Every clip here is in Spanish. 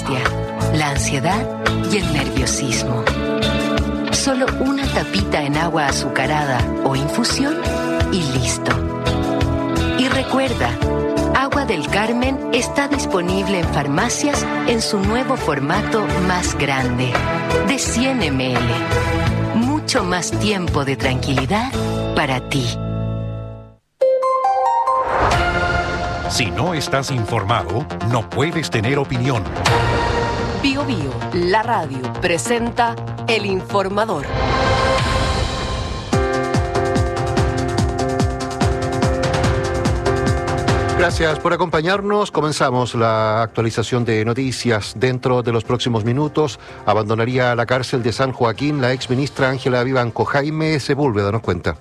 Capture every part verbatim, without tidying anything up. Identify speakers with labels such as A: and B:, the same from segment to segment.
A: angustia, la ansiedad y el nerviosismo. Solo una tapita en agua azucarada o infusión y listo. Y recuerda, Agua del Carmen está disponible en farmacias en su nuevo formato más grande, de cien mililitros. Mucho más tiempo de tranquilidad para ti.
B: Si no estás informado, no puedes tener opinión.
C: Bio Bio, la radio, presenta El Informador.
D: Gracias por acompañarnos. Comenzamos la actualización de noticias. Dentro de los próximos minutos abandonaría la cárcel de San Joaquín la exministra Ángela Vivanco. Jaime Sepúlveda nos cuenta.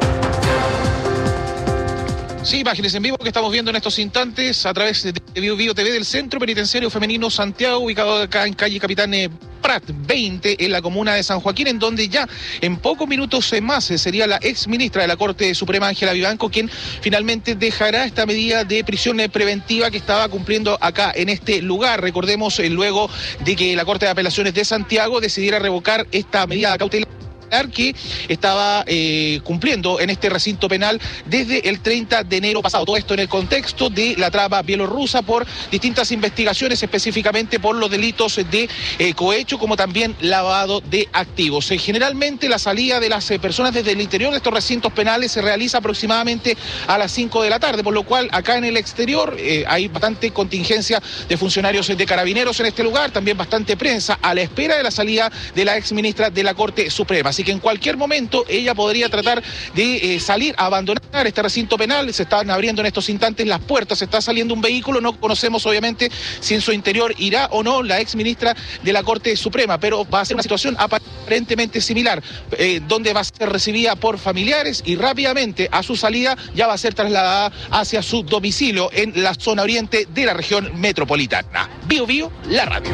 E: Sí, imágenes en vivo que estamos viendo en estos instantes a través de Bio Bio T V del Centro Penitenciario Femenino Santiago, ubicado acá en calle Capitán Prat veinte, en la comuna de San Joaquín, en donde ya en pocos minutos más sería la ex ministra de la Corte Suprema, Ángela Vivanco, quien finalmente dejará esta medida de prisión preventiva que estaba cumpliendo acá en este lugar. Recordemos, eh, luego de que la Corte de Apelaciones de Santiago decidiera revocar esta medida cautelar que estaba eh, cumpliendo en este recinto penal desde el treinta de enero pasado. Todo esto en el contexto de la trama bielorrusa por distintas investigaciones, específicamente por los delitos de eh, cohecho, como también lavado de activos. Eh, generalmente la salida de las eh, personas desde el interior de estos recintos penales se realiza aproximadamente a las cinco de la tarde, por lo cual acá en el exterior eh, hay bastante contingencia de funcionarios de carabineros en este lugar, también bastante prensa a la espera de la salida de la ex ministra de la Corte Suprema. Así que en cualquier momento ella podría tratar de eh, salir a abandonar este recinto penal. Se están abriendo en estos instantes las puertas, se está saliendo un vehículo. No conocemos obviamente si en su interior irá o no la ex ministra de la Corte Suprema, pero va a ser una situación aparentemente similar, eh, donde va a ser recibida por familiares y rápidamente a su salida ya va a ser trasladada hacia su domicilio en la zona oriente de la región metropolitana. Bio Bio, la radio.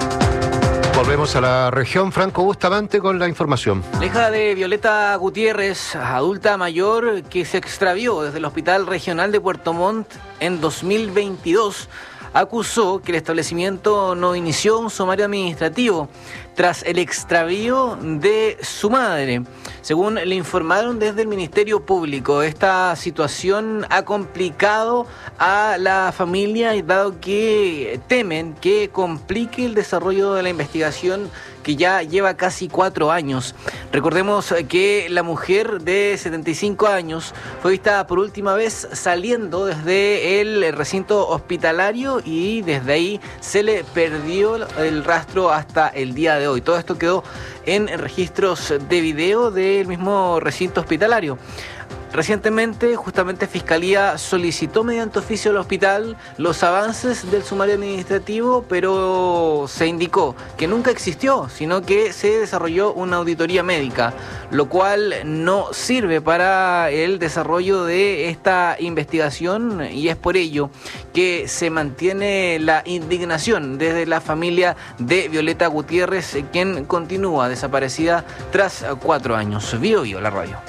D: Volvemos a la región. Franco Bustamante con la información.
F: La hija de Violeta Gutiérrez, adulta mayor que se extravió desde el Hospital Regional de Puerto Montt en dos mil veintidós, acusó que el establecimiento no inició un sumario administrativo tras el extravío de su madre. Según le informaron desde el Ministerio Público, esta situación ha complicado a la familia, dado que temen que complique el desarrollo de la investigación que ya lleva casi cuatro años. Recordemos que la mujer de setenta y cinco años fue vista por última vez saliendo desde el recinto hospitalario y desde ahí se le perdió el rastro hasta el día de hoy. Todo esto quedó en registros de video del mismo recinto hospitalario. Recientemente, justamente, Fiscalía solicitó mediante oficio al hospital los avances del sumario administrativo, pero se indicó que nunca existió, sino que se desarrolló una auditoría médica, lo cual no sirve para el desarrollo de esta investigación, y es por ello que se mantiene la indignación desde la familia de Violeta Gutiérrez, quien continúa desaparecida tras cuatro años. Bio Bio, la radio.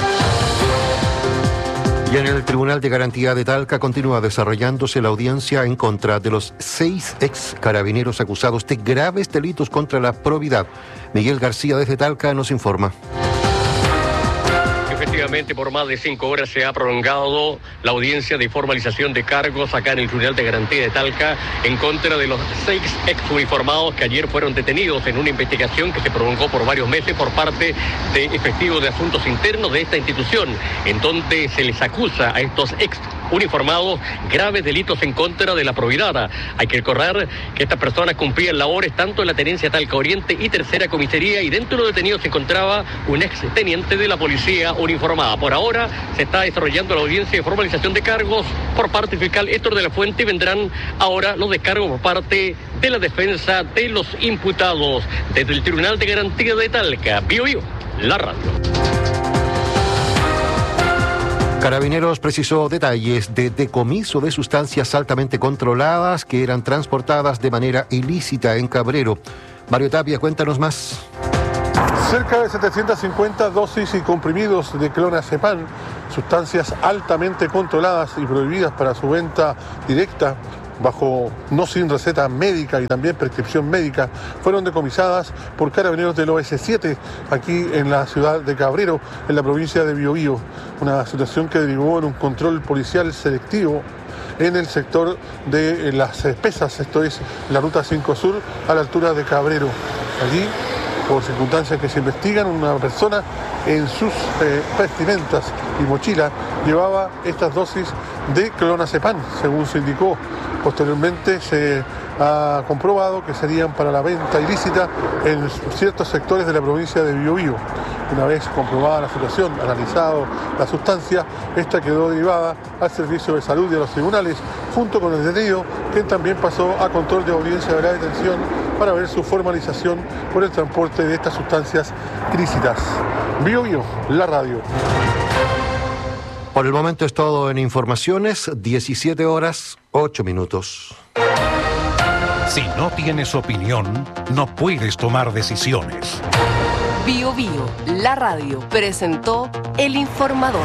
D: Y en el Tribunal de Garantía de Talca continúa desarrollándose la audiencia en contra de los seis ex carabineros acusados de graves delitos contra la probidad. Miguel García desde Talca nos informa.
G: Efectivamente, por más de cinco horas se ha prolongado la audiencia de formalización de cargos acá en el Tribunal de Garantía de Talca en contra de los seis ex uniformados que ayer fueron detenidos en una investigación que se prolongó por varios meses por parte de efectivos de asuntos internos de esta institución, en donde se les acusa a estos ex uniformados graves delitos en contra de la probidad. Hay que recordar que estas personas cumplían labores tanto en la tenencia Talca Oriente y Tercera Comisaría, y dentro de los detenidos se encontraba un ex teniente de la policía uniformada. Por ahora se está desarrollando la audiencia de formalización de cargos por parte del fiscal Héctor de la Fuente, y vendrán ahora los descargos por parte de la defensa de los imputados. Desde el Tribunal de Garantía de Talca, Bio Bio, la radio.
D: Carabineros precisó detalles de decomiso de sustancias altamente controladas que eran transportadas de manera ilícita en Cabrero. Mario Tapia, cuéntanos más.
H: Cerca de setecientas cincuenta dosis y comprimidos de clonazepam, sustancias altamente controladas y prohibidas para su venta directa, bajo no sin receta médica y también prescripción médica, fueron decomisadas por carabineros del O S siete aquí en la ciudad de Cabrero, en la provincia de Biobío. Una situación que derivó en un control policial selectivo en el sector de Las Espesas, esto es la ruta cinco Sur, a la altura de Cabrero. Allí, por circunstancias que se investigan, una persona en sus eh, vestimentas y mochila llevaba estas dosis de clonazepam, según se indicó. Posteriormente se ha comprobado que serían para la venta ilícita en ciertos sectores de la provincia de Biobío. Una vez comprobada la situación, analizado la sustancia, esta quedó derivada al Servicio de Salud y a los tribunales, junto con el detenido, quien también pasó a control de audiencia de la detención para ver su formalización por el transporte de estas sustancias ilícitas. Biobío, la radio.
D: Por el momento es todo en informaciones, diecisiete horas, ocho minutos.
B: Si no tienes opinión, no puedes tomar decisiones.
C: Bio Bio, la radio, presentó El Informador.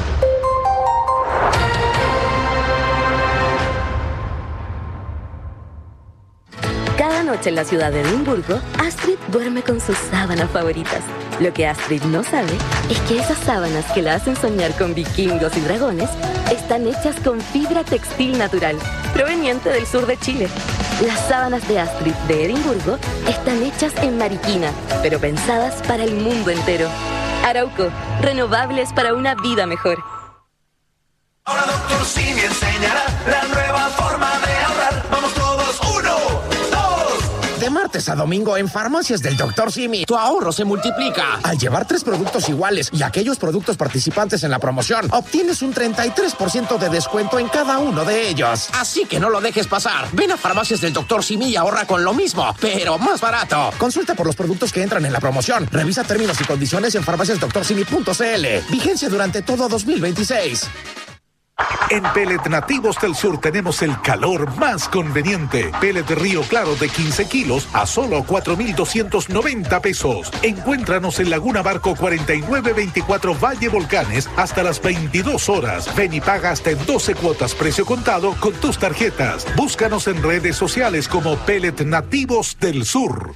I: Cada noche en la ciudad de Edimburgo, Astrid duerme con sus sábanas favoritas. Lo que Astrid no sabe es que esas sábanas que la hacen soñar con vikingos y dragones están hechas con fibra textil natural, proveniente del sur de Chile. Las sábanas de Astrid de Edimburgo están hechas en Mariquina, pero pensadas para el mundo entero. Arauco, renovables para una vida mejor.
J: Ahora Doctor Simi enseñará la nueva forma de ahorrar. Vamos todos, uno, dos.
K: De martes a domingo en Farmacias del Doctor Simi, tu ahorro se multiplica. Al llevar tres productos iguales y aquellos productos participantes en la promoción, obtienes un treinta y tres por ciento de descuento en cada uno de ellos. Así que no lo dejes pasar. Ven a Farmacias del Doctor Simi y ahorra con lo mismo, pero más barato. Consulta por los productos que entran en la promoción. Revisa términos y condiciones en farmacias doctor simi punto c l. Vigencia durante todo dos mil veintiséis.
L: En Pellet Nativos del Sur tenemos el calor más conveniente. Pellet Río Claro de quince kilos a solo cuatro mil doscientos noventa pesos. Encuéntranos en Laguna Barco cuarenta y nueve veinticuatro Valle Volcanes hasta las veintidós horas. Ven y paga hasta en doce cuotas precio contado con tus tarjetas. Búscanos en redes sociales como Pellet Nativos del Sur.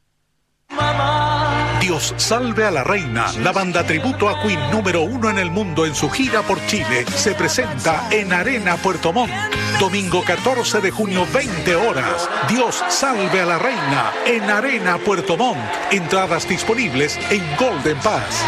L: Dios salve a la reina. La banda tributo a Queen número uno en el mundo en su gira por Chile se presenta en Arena Puerto Montt. Domingo catorce de junio, veinte horas. Dios salve a la reina en Arena Puerto Montt. Entradas disponibles en Golden Pass.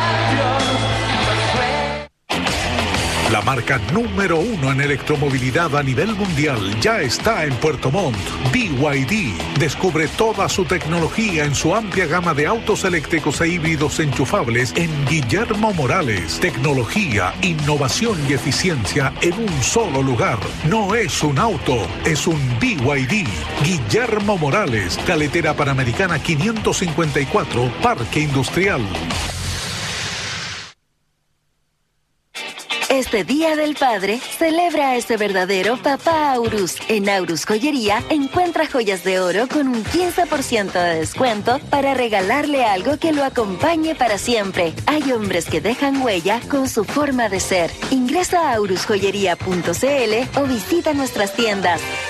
L: La marca número uno en electromovilidad a nivel mundial ya está en Puerto Montt. B Y D. Descubre toda su tecnología en su amplia gama de autos eléctricos e híbridos enchufables en Guillermo Morales. Tecnología, innovación y eficiencia en un solo lugar. No es un auto, es un B Y D. Guillermo Morales, Carretera Panamericana quinientos cincuenta y cuatro, Parque Industrial.
A: Este Día del Padre, celebra a ese verdadero papá Aurus. En Aurus Joyería, encuentra joyas de oro con un quince por ciento de descuento para regalarle algo que lo acompañe para siempre. Hay hombres que dejan huella con su forma de ser. Ingresa a aurus joyería punto c l o visita nuestras tiendas.